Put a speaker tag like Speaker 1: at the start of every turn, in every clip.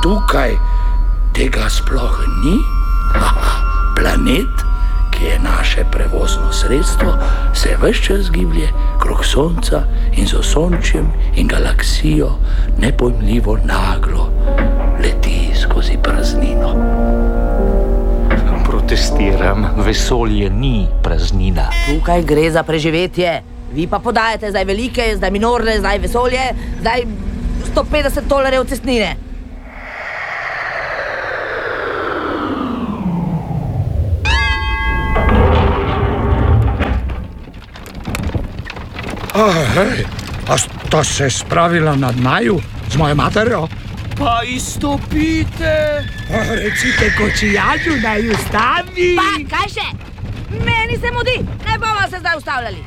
Speaker 1: tukaj tega sploh ni? Planet, ki je naše prevozno sredstvo, se ves čas giblje krog Sonca in z Osončjem in galaksijo nepojmljivo naglo leti skozi praznino.
Speaker 2: Protestiram, vesolje ni praznina.
Speaker 3: Tukaj gre za preživetje. Vi pa podajate zdaj velike, zdaj minorne, zdaj vesolje, zdaj $150 cestnine.
Speaker 1: A sta se spravila nad naju z mojo materjo?
Speaker 2: Pa izstopite!
Speaker 1: Recite kočijaču, naj ustavi!
Speaker 3: Pa, kaj še? Meni se mudi, ne bomo se zdaj ustavljali.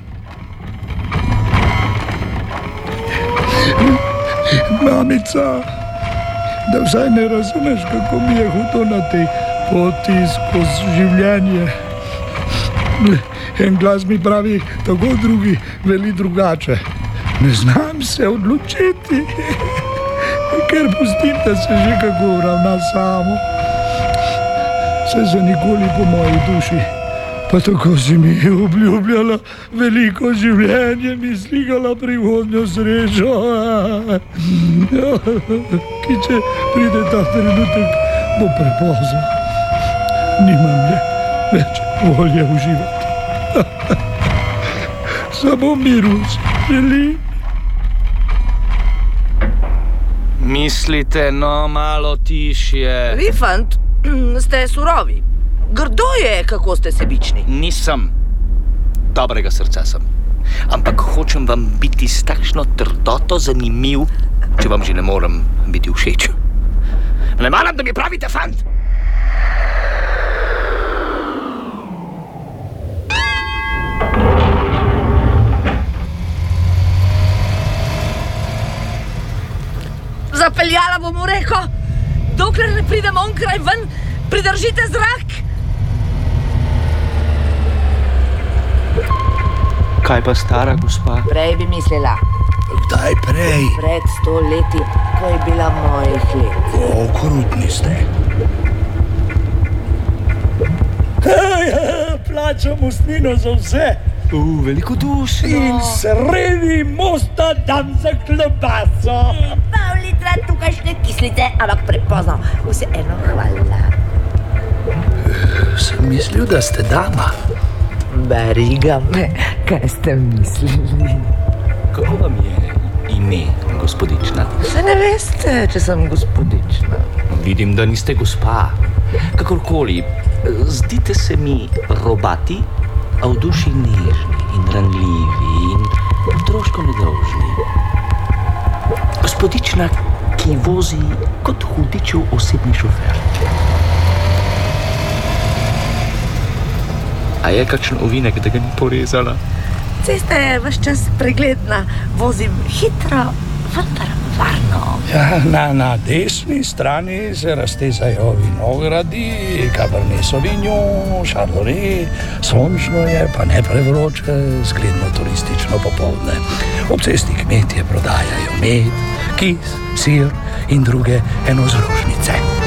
Speaker 1: Mamica, da vsaj ne razumeš, kako mi je hudo na tej poti skozi življenje. En glas mi pravi tako, drugi veli drugače. Ne znam se odločiti, ker pustim, da se že kako ravna samo. Se za nikoli po moji duši. Pa tako si mi obljubljala veliko življenje, mi slikala prihodnjo srečo. Ki če pride ta trenutek, bo prepozno. Nimam več volje uživati. Samo miru želim.
Speaker 2: Mislite, no, malo tišje.
Speaker 3: Vi, fant, ste surovi. Grdo je, kako ste sebični.
Speaker 2: Nisem. Dobrega srca sem. Ampak hočem vam biti s takšno trdoto zanimiv, če vam že ne morem biti všeč. Ne maram, da mi pravite fant.
Speaker 3: Zapeljala bom v reko, dokler ne pridem onkraj ven, pridržite zrak.
Speaker 2: Kaj pa stara gospa?
Speaker 3: Prej bi mislila.
Speaker 1: Kdaj prej?
Speaker 3: Pred 100 leti, ko je bila mojih let.
Speaker 1: Okrutni ste. Plačam ustnino za vse.
Speaker 2: Velikodušno.
Speaker 1: In sredi mosta dam za klobaso.
Speaker 3: Pol litra tukajšnje kislice, ampak prepozno. Vseeno hvala.
Speaker 1: Sem mislil, da ste dama.
Speaker 3: Bariga me, kaj ste mislili?
Speaker 2: Kako vam je ime, gospodična?
Speaker 3: Se ne veste, če sem gospodična.
Speaker 2: Vidim, da niste gospa. Kakorkoli, zdite se mi robati, a v duši nežni in ranljivi in otroško nedolžni. Gospodična, ki vozi kot hudičev osebni šofer. A je kakšen ovinek, da ga ni porezala?
Speaker 3: Cesta je ves čas pregledna, vozim hitro, vendar varno.
Speaker 1: Ja, na desni strani se raztezajo vinogradi, Cabernet Sauvignon, Chardonnay, sončno je, pa ne prevroče, zgledno turistično popoldne. Ob cesti kmetje prodajajo med, kis, sir in druge enozložnice.